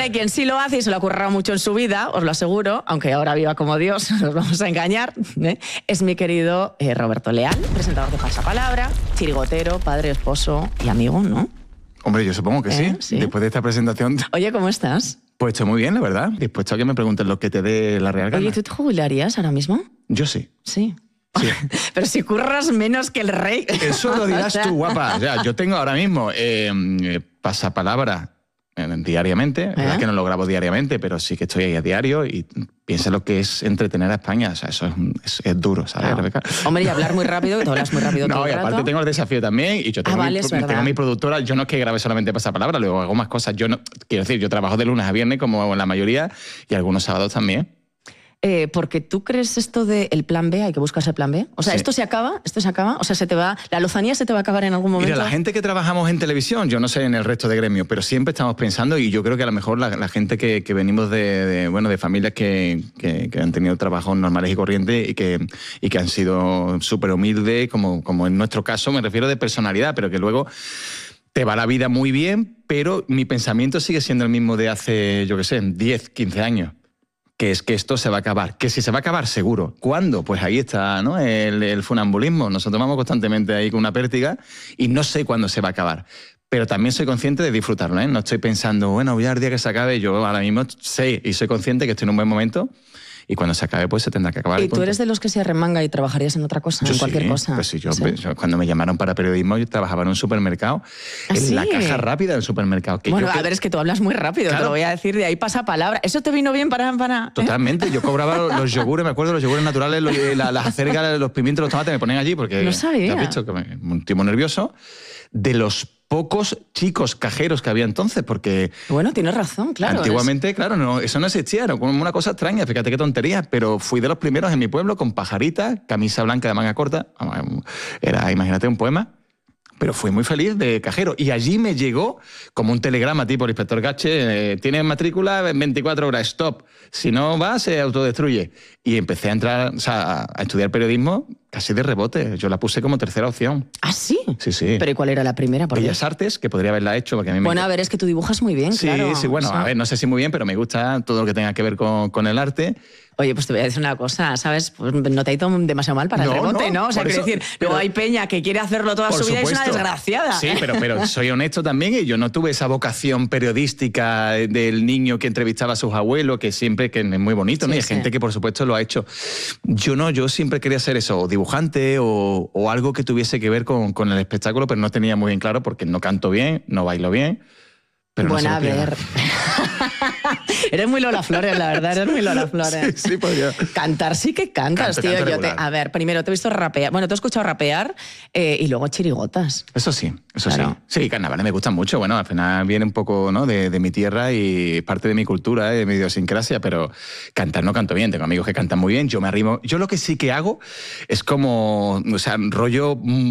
hay quien sí lo hace y se lo ha currado mucho en su vida, os lo aseguro, aunque ahora viva como Dios, nos vamos a engañar, ¿eh? Es mi querido Roberto Leal, presentador de Pasapalabra, chirigotero, padre, esposo y amigo, ¿no? Hombre, yo supongo que sí. Sí. Después de esta presentación... Oye, ¿cómo estás? Pues estoy muy bien, la verdad. Dispuesto a que me pregunten lo que te dé la real gana. Oye, ¿tú te jubilarías ahora mismo? Yo sí. Sí. Sí. Pero si curras menos que el rey. Eso lo dirás tú, guapa. O sea, yo tengo ahora mismo Pasapalabra diariamente. La verdad que no lo grabo diariamente, pero sí que estoy ahí a diario y piensa lo que es entretener a España. O sea, eso es duro, ¿sabes, Rebeca? Hombre, y hablar muy rápido, que tú hablas muy rápido todo el rato. No, y aparte tengo el desafío también y yo tengo, tengo mi productora. Yo no es que grabe solamente Pasapalabra, luego hago más cosas. Yo no, quiero decir, yo trabajo de lunes a viernes como la mayoría y algunos sábados también. Porque tú crees esto del plan B, hay que buscarse el plan B. O sea, sí. esto se acaba, o sea, se te va, la lozanía se te va a acabar en algún momento. Mira, la gente que trabajamos en televisión, yo no sé en el resto de gremios, pero siempre estamos pensando, y yo creo que a lo mejor la gente que venimos de familias que han tenido trabajos normales y corrientes y que han sido súper humildes, como en nuestro caso, me refiero de personalidad, pero que luego te va la vida muy bien, pero mi pensamiento sigue siendo el mismo de hace, yo qué sé, 10, 15 años. Que es que esto se va a acabar. Que si se va a acabar, seguro. ¿Cuándo? Pues ahí está, ¿no? El funambulismo. Nosotros vamos constantemente ahí con una pértiga y no sé cuándo se va a acabar. Pero también soy consciente de disfrutarlo, ¿eh? No estoy pensando, bueno, voy al día que se acabe. Yo ahora mismo sé y soy consciente que estoy en un buen momento y cuando se acabe, pues se tendrá que acabar. ¿Y tú eres de los que se arremanga y trabajarías en otra cosa, en cualquier cosa? Pues sí, yo cuando me llamaron para periodismo, yo trabajaba en un supermercado, en la caja rápida del supermercado. Bueno, a ver, es que tú hablas muy rápido, claro. Te lo voy a decir, de ahí pasa palabra. ¿Eso te vino bien para...? Totalmente, yo cobraba los yogures, me acuerdo, los yogures naturales, las acelgas, los pimientos, los tomates, me ponían allí porque... No sabía. ¿Te has visto? Que un tipo nervioso. De los pocos chicos cajeros que había entonces, porque... Bueno, tienes razón, claro. Antiguamente, claro, no, eso no existía, era como una cosa extraña, fíjate qué tontería, pero fui de los primeros en mi pueblo con pajarita, camisa blanca de manga corta, era, imagínate, un poema, pero fui muy feliz de cajero. Y allí me llegó como un telegrama tipo el inspector Gache, tienes matrícula en 24 horas, stop, si no va se autodestruye. Y empecé a entrar, o sea, a estudiar periodismo casi de rebote. Yo la puse como tercera opción. ¿Ah, sí? Sí, sí. ¿Pero y cuál era la primera? Bellas Artes, que podría haberla hecho. Porque a mí bueno, a ver, es que tú dibujas muy bien, sí, claro. Sí, bueno, a ver, no sé si muy bien, pero me gusta todo lo que tenga que ver con el arte. Oye, pues te voy a decir una cosa, ¿sabes? Pues no te ha ido demasiado mal para el rebote, ¿no? O sea, quiero decir, luego hay peña que quiere hacerlo toda su vida y es una desgraciada. Sí, pero soy honesto también y yo no tuve esa vocación periodística del niño que entrevistaba a sus abuelos, que siempre, que es muy bonito, ¿no? Y hay gente que, por supuesto, lo ha hecho. Yo siempre quería ser eso, o dibujante o algo que tuviese que ver con el espectáculo, pero no tenía muy bien claro porque no canto bien, no bailo bien. Pero bueno, no a ver. Eres muy Lola Flores, la verdad, eres muy Lola Flores. Sí, podría. Cantar sí que cantas, tío. A ver, primero te he visto rapear. Bueno, te he escuchado rapear y luego chirigotas. Eso sí, claro. Sí, carnavales me gustan mucho. Bueno, al final viene un poco, ¿no?, de mi tierra y parte de mi cultura, de mi idiosincrasia, pero cantar no canto bien. Tengo amigos que cantan muy bien, yo me arrimo. Yo lo que sí que hago es como, o sea, rollo